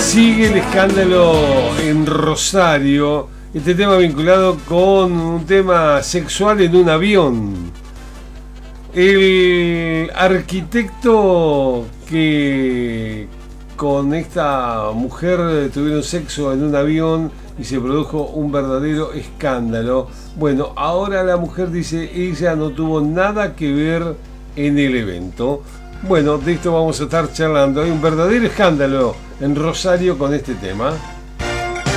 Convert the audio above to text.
Sigue el escándalo en Rosario. Este tema vinculado con un tema sexual en un avión. El arquitecto que con esta mujer tuvieron sexo en un avión y se produjo un verdadero escándalo. Bueno, ahora la mujer dice ella no tuvo nada que ver en el evento. Bueno, de esto vamos a estar charlando. Hay un verdadero escándalo en Rosario con este tema.